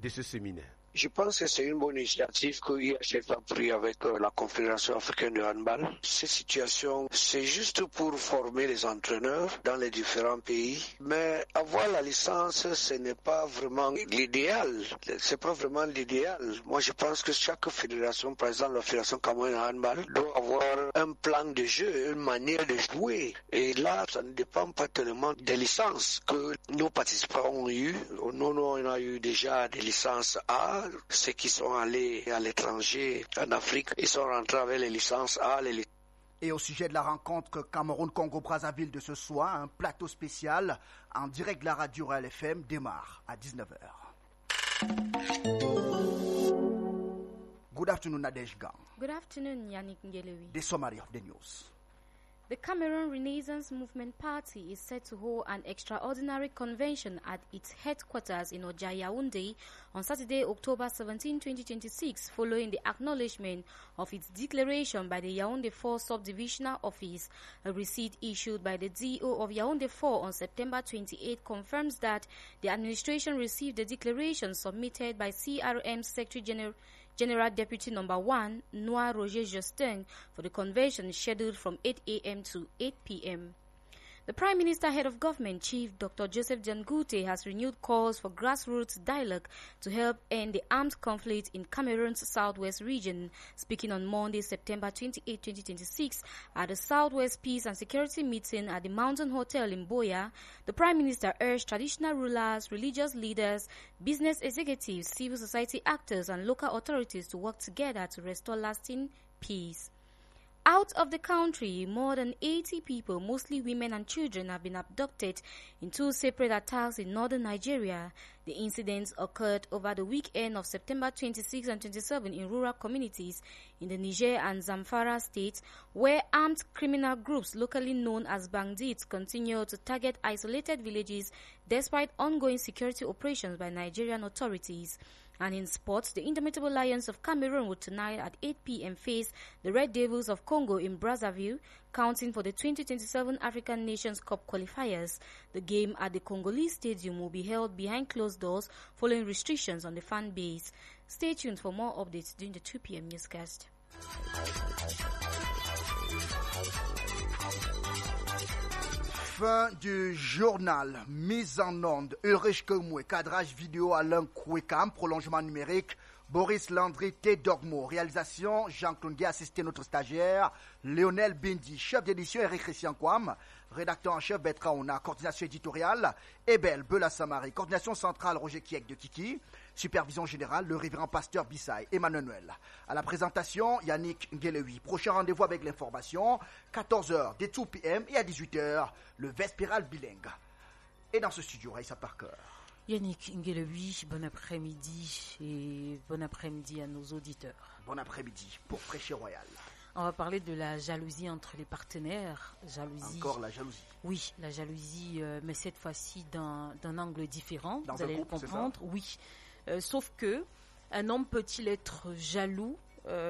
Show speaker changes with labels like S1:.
S1: de ce séminaire?
S2: Je pense que c'est une bonne initiative que IHF a pris avec la Confédération africaine de handball. Ces situations, c'est juste pour former les entraîneurs dans les différents pays. Mais avoir la licence, ce n'est pas vraiment l'idéal. C'est pas vraiment l'idéal. Moi, je pense que chaque fédération, par exemple la Fédération camerounaise de handball, doit avoir un plan de jeu, une manière de jouer. Et là, ça ne dépend pas tellement des licences que nos participants ont eues. Nous, on a eu déjà des licences A. Ceux qui sont allés à l'étranger, en Afrique, ils sont rentrés avec les licences A.
S3: Et au sujet de la rencontre Cameroun-Congo-Brazzaville de ce soir, un plateau spécial en direct de la radio Royal FM démarre à 19h. Good afternoon, Nadej Gang.
S4: Good afternoon, Yannick Ngelewi.
S3: The summary of the news.
S4: The Cameroon Renaissance Movement Party is set to hold an extraordinary convention at its headquarters in Oja Yaoundé on Saturday, October 17, 2026, following the acknowledgement of its declaration by the Yaoundé 4 Subdivisional Office. A receipt issued by the DO of Yaoundé 4 on September 28 confirms that the administration received the declaration submitted by CRM Secretary General Deputy Number 1, Noah Roger Justin, for the convention scheduled from 8 a.m. to 8 p.m. The Prime Minister, Head of Government, Chief Dr. Joseph Jangute, has renewed calls for grassroots dialogue to help end the armed conflict in Cameroon's southwest region. Speaking on Monday, September 28, 2026, at the Southwest Peace and Security meeting at the Mountain Hotel in Boya, the Prime Minister urged traditional rulers, religious leaders, business executives, civil society actors, and local authorities to work together to restore lasting peace. Out of the country, more than 80 people, mostly women and children, have been abducted in two separate attacks in northern Nigeria. The incidents occurred over the weekend of September 26 and 27 in rural communities in the Niger and Zamfara states, where armed criminal groups locally known as bandits continue to target isolated villages despite ongoing security operations by Nigerian authorities. And in sports, the Indomitable Lions of Cameroon will tonight at 8 p.m. face the Red Devils of Congo in Brazzaville, counting for the 2027 African Nations Cup qualifiers. The game at the Congolese Stadium will be held behind closed doors following restrictions on the fan base. Stay tuned for more updates during the 2 p.m. newscast.
S3: Fin du journal, mise en onde, Ulrich Kemoué, cadrage vidéo Alain Kouekam, prolongement numérique, Boris Landry, T-Dogmo, réalisation, Jean-Claude Gué, assisté notre stagiaire, Lionel Bindi, chef d'édition, Eric Christian Kwam, rédacteur en chef, Bertrand Ona, coordination éditoriale, Ebel Bela Samari, coordination centrale, Roger Kiek de Kiki, supervision générale, le révérend pasteur Bissaï, Emmanuel. À la présentation, Yannick Ngelewi. Prochain rendez-vous avec l'information, 14h, dès 2 p.m. et à 18h, le Vespéral bilingue. Et dans ce studio, Raïssa Parker.
S5: Yannick Ngelewi, bon après-midi et bon après-midi à nos auditeurs.
S3: Bon après-midi pour Prêcher Royal.
S5: On va parler de la jalousie entre les partenaires. Jalousie.
S3: Encore la jalousie.
S5: Oui, la jalousie, mais cette fois-ci d'un angle différent.
S3: Dans
S5: vous allez
S3: groupe,
S5: le comprendre. Oui. Sauf que un homme peut-il être jaloux